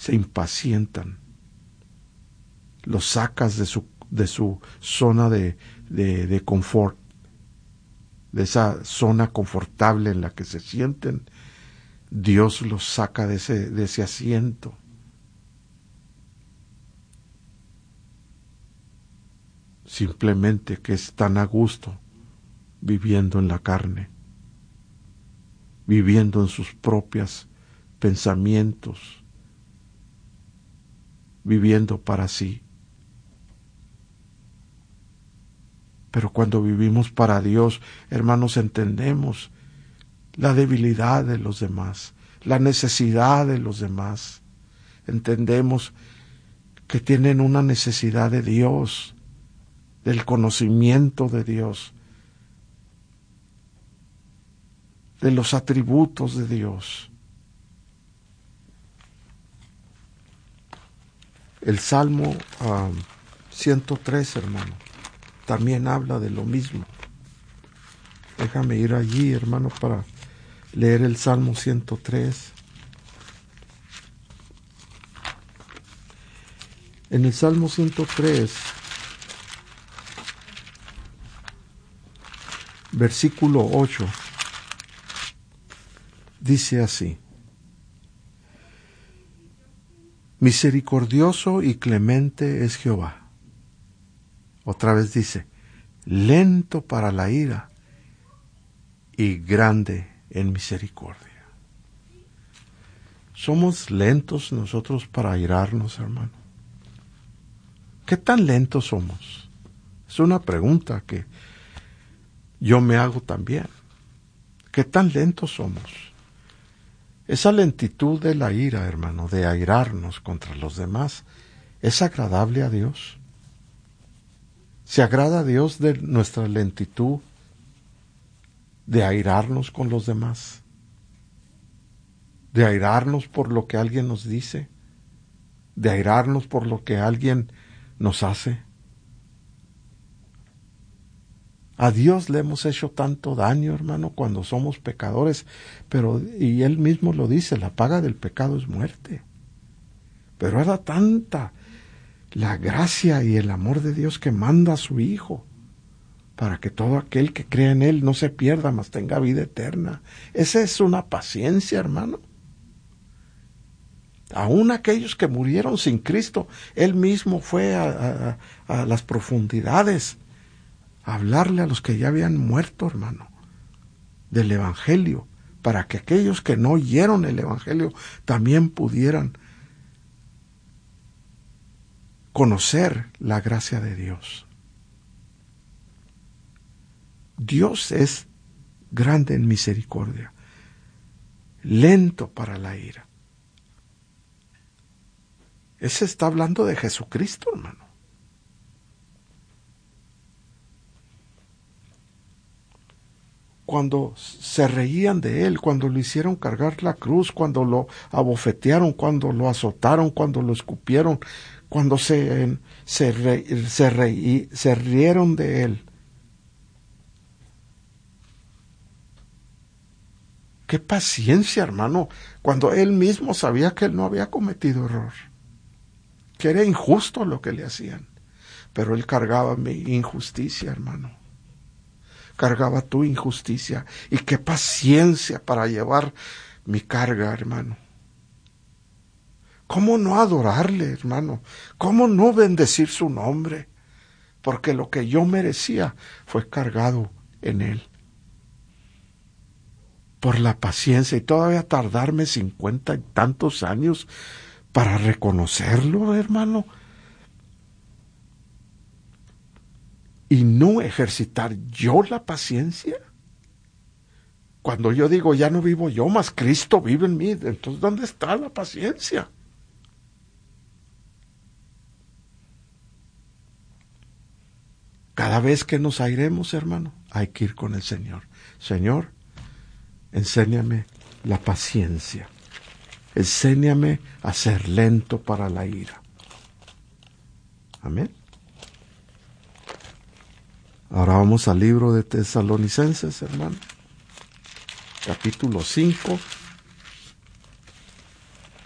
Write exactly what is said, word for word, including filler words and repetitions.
se impacientan. Los sacas de su, de su zona de, de, de confort, de esa zona confortable en la que se sienten. Dios los saca de ese, de ese asiento. Simplemente que están a gusto viviendo en la carne, viviendo en sus propios pensamientos, viviendo para sí. Pero cuando vivimos para Dios, hermanos, entendemos la debilidad de los demás, la necesidad de los demás. Entendemos que tienen una necesidad de Dios, del conocimiento de Dios, de los atributos de Dios. El Salmo um, ciento tres, hermano, también habla de lo mismo. Déjame ir allí, hermano, para leer el Salmo ciento tres. En el Salmo ciento tres, versículo ocho, dice así: misericordioso y clemente es Jehová. Otra vez dice, lento para la ira y grande en misericordia. ¿Somos lentos nosotros para airarnos, hermano? ¿Qué tan lentos somos? Es una pregunta que yo me hago también. ¿Qué tan lentos somos? Esa lentitud de la ira, hermano, de airarnos contra los demás, ¿es agradable a Dios? ¿Se agrada a Dios de nuestra lentitud de airarnos con los demás? ¿De airarnos por lo que alguien nos dice? ¿De airarnos por lo que alguien nos hace? A Dios le hemos hecho tanto daño, hermano, cuando somos pecadores, pero, y Él mismo lo dice, la paga del pecado es muerte. Pero era tanta la gracia y el amor de Dios que manda a su Hijo, para que todo aquel que cree en Él no se pierda, mas tenga vida eterna. Esa es una paciencia, hermano. Aún aquellos que murieron sin Cristo, Él mismo fue a, a, a las profundidades a hablarle a los que ya habían muerto, hermano, del Evangelio, para que aquellos que no oyeron el Evangelio también pudieran conocer la gracia de Dios. Dios es grande en misericordia, lento para la ira. Ese está hablando de Jesucristo, hermano. Cuando se reían de él, cuando lo hicieron cargar la cruz, cuando lo abofetearon, cuando lo azotaron, cuando lo escupieron, cuando se, se, re, se, reí, se rieron de él. ¡Qué paciencia, hermano! Cuando él mismo sabía que él no había cometido error, que era injusto lo que le hacían, pero él cargaba mi injusticia, hermano. Cargaba tu injusticia, y qué paciencia para llevar mi carga, hermano. ¿Cómo no adorarle, hermano? ¿Cómo no bendecir su nombre? Porque lo que yo merecía fue cargado en él. Por la paciencia, y todavía tardarme cincuenta y tantos años para reconocerlo, hermano. Y no ejercitar yo la paciencia. Cuando yo digo, ya no vivo yo, mas Cristo vive en mí, entonces ¿dónde está la paciencia? Cada vez que nos airemos, hermano, hay que ir con el Señor. Señor, enséñame la paciencia. Enséñame a ser lento para la ira. Amén. Ahora vamos al libro de Tesalonicenses, hermano. Capítulo cinco,